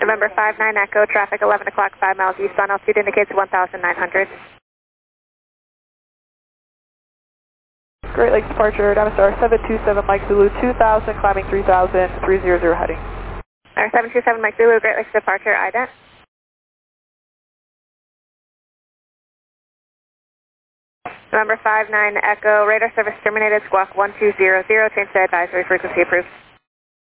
November 59 Echo, traffic 11 o'clock, 5 miles eastbound, altitude indicates 1,900. Great Lakes departure, Navistar 727 Mike Zulu 2000, climbing 3000, 300 heading. 727 Mike Zulu, Great Lakes departure, ident. November 59 Echo, radar service terminated, squawk 1200, change to advisory, frequency approved.